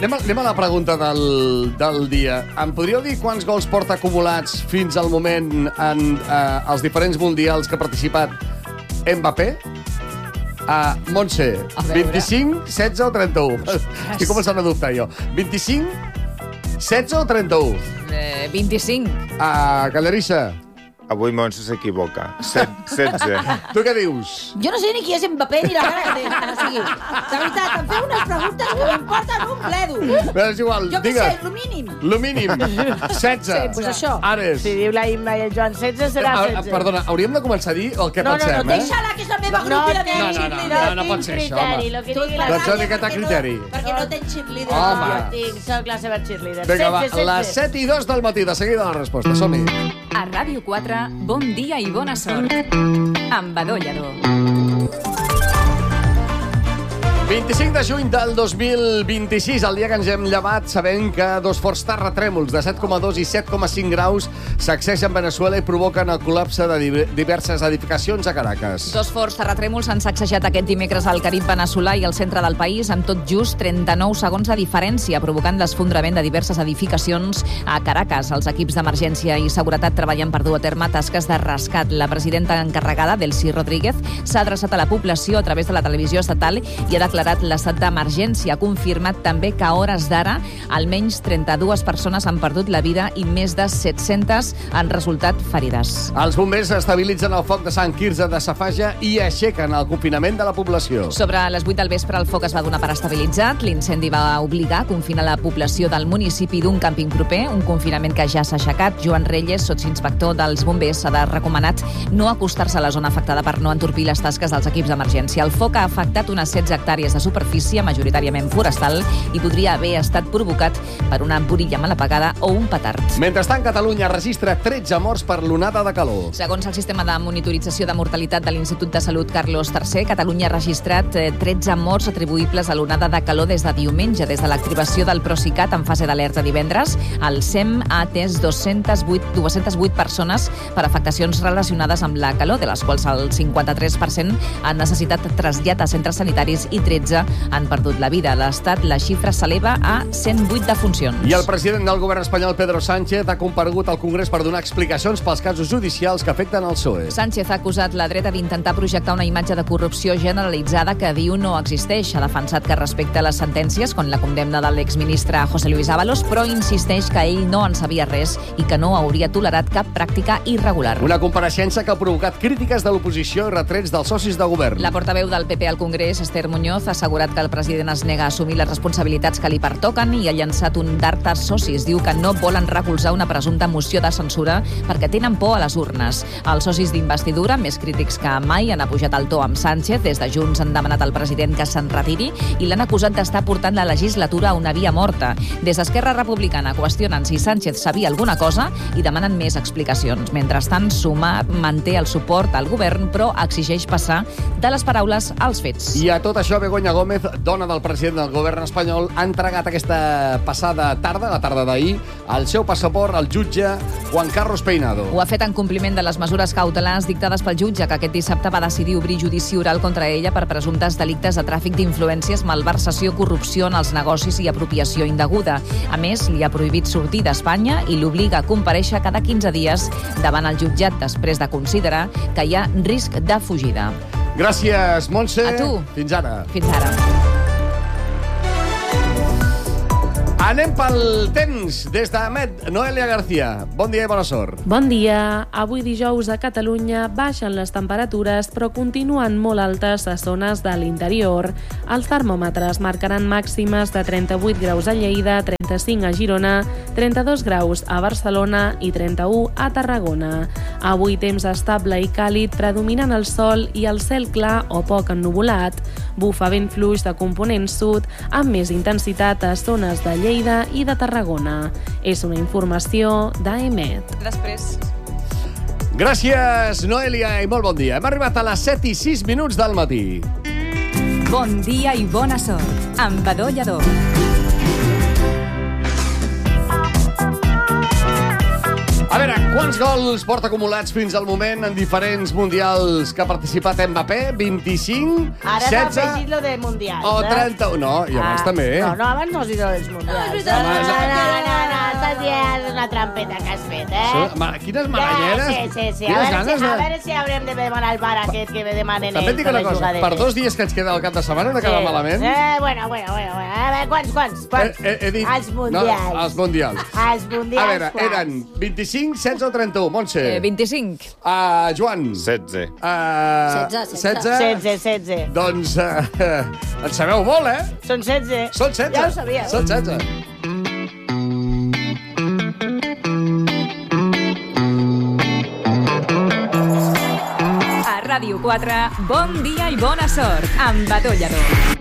Anem a la pregunta del dia. Em podríeu dir quants gols porta acumulats fins al moment en els diferents mundials que ha participat Mbappé? Montse, 25, 16 o 31? Estic començant a dubtar jo. 25, 16 o 31? 25. Calderissa. Avui Montse s'equivoca. 16. Tu què dius? Jo no sé ni qui és Mbappé ni la cara que té. O sigui, de veritat, em feu unes preguntes que m'importen un bledo. Però és igual, Jo què digues. sé, lo mínim. Lo mínim. 16. Sí, pues això. Ares. Si diu la Imma i el Joan 16, serà 16. Perdona, hauríem de començar a dir el que pensem, Deixa-la, que és la meva grup i la meva cheerleader. No pot ser això, home. Lo que digui la Doncs jo dic que té criteri. Perquè no tens cheerleader. Home. Soc la seva cheerleader. Vinga, va, les 7:02 del matí, de seguida la resposta. Som-hi. A Ràdio 4, bon dia i bona sort. Amb Badó Lladó. 25 de juny del 2026, el dia que ens hem llevat sabent que dos forts terratrèmols de 7,2 i 7,5 graus sacsegen Veneçuela i provoquen el col·lapse de diverses edificacions a Caracas. Dos forts terratrèmols han sacsejat aquest dimecres al Carib veneçolà i al centre del país amb tot just 39 segons de diferència, provocant l'esfondrament de diverses edificacions a Caracas. Els equips d'emergència i seguretat treballen per dur a terme tasques de rescat. La presidenta encarregada, Delcy Rodríguez, s'ha adreçat a la població a través de la televisió estatal i ha declarat l'estat d'emergència. Ha confirmat també que a hores d'ara almenys 32 persones han perdut la vida i més de 700 han resultat ferides. Els bombers estabilitzen el foc de Sant Quirze de Safaja i aixequen el confinament de la població. Sobre les 8 del vespre el foc es va donar per estabilitzat. L'incendi va obligar a confinar la població del municipi d'un càmping proper, un confinament que ja s'ha aixecat. Joan Reyes, sotsinspector dels bombers, ha recomanat no acostar-se a la zona afectada per no entorpir les tasques dels equips d'emergència. El foc ha afectat unes 16 hectàrees de superfície, majoritàriament forestal, i podria haver estat provocat per una burilla mal apagada o un petard. Mentrestant, Catalunya registra 13 morts per l'onada de calor. Segons el sistema de monitorització de mortalitat de l'Institut de Salut Carlos III, Catalunya ha registrat 13 morts atribuïbles a l'onada de calor des de diumenge. Des de l'activació del Procicat en fase d'alerta divendres, el SEM ha atès 208 persones per afectacions relacionades amb la calor, de les quals el 53% han necessitat trasllat a centres sanitaris i 13 han perdut la vida. A l'Estat, la xifra s'eleva a 108 defuncions. I el president del govern espanyol, Pedro Sánchez, ha comparegut al Congrés per donar explicacions pels casos judicials que afecten el PSOE. Sánchez ha acusat la dreta d'intentar projectar una imatge de corrupció generalitzada que diu no existeix. Ha defensat que respecta les sentències, com la condemna de l'exministre José Luis Ábalos, però insisteix que ell no en sabia res i que no hauria tolerat cap pràctica irregular. Una compareixença que ha provocat crítiques de l'oposició i retrets dels socis de govern. La portaveu del PP al Congrés, Esther Muñoz, ha assegurat que el president es nega a assumir les responsabilitats que li pertoquen i ha llançat un dart als socis. Diu que no volen recolzar una presumpta moció de censura perquè tenen por a les urnes. Els socis d'investidura, més crítics que mai, han apujat el to amb Sánchez. Des de Junts han demanat al president que se'n retiri i l'han acusat d'estar portant la legislatura a una via morta. Des d'Esquerra Republicana qüestionen si Sánchez sabia alguna cosa i demanen més explicacions. Mentrestant, Sumar manté el suport al govern, però exigeix passar de les paraules als fets. I a tot això, Begoña Gómez, dona del president del govern espanyol, ha entregat aquesta passada tarda, la tarda d'ahir, el seu passaport al jutge Juan Carlos Peinado. Ho ha fet en compliment de les mesures cautelars dictades pel jutge, que aquest dissabte va decidir obrir judici oral contra ella per presumptes delictes de tràfic d'influències, malversació, corrupció en els negocis i apropiació indeguda. A més, li ha prohibit sortir d'Espanya i l'obliga a comparèixer cada 15 dies davant el jutjat, després de considerar que hi ha risc de fugida. Gràcies, Montse. A tu. Fins ara. Fins ara. Anem pel temps. Des d'Amet, Noelia García. Bon dia i bona sort. Bon dia. Avui dijous a Catalunya baixen les temperatures, però continuen molt altes a zones de l'interior. Els termòmetres marcaran màximes de 38 graus a Lleida, 35 a Girona, 32 graus a Barcelona i 31 a Tarragona. Avui temps estable i càlid, predominant el sol i el cel clar o poc ennuvolat. Bufa vent fluix de component sud amb més intensitat a zones de Lleida i de Tarragona. És una informació d'Emet. Després. Gràcies, Noelia, i molt bon dia. Hem arribat a les 7:06 del matí. Bon dia i bona sort. Amb Badó Lladó. A veure, Quants gols porta acumulats fins al moment en diferents mundials que ha participat Mbappé? 25, Ara s'ha 16 afegit lo de mundials. o 31? No, i abans també. No, abans no has dit lo dels mundials. No, estàs dient una trampeta que has fet, Quines marranyeres. Sí. Quines ganes A veure si haurem de demanar al bar aquest que ve demanen També et dic una cosa, per 2 dies que ens queda al cap de setmana no queda malament. Bueno. A veure, quants? He dit... Els mundials. No, els mundials. Els mundials, A veure, quants? eren 25, 16 o 31, Montse? 25. Joan? 16. 16? Doncs en sabeu molt, Són 16. Són 16. Ja ho sabia. Són 16. A Ràdio 4, bon dia i bona sort amb Bató Lledó.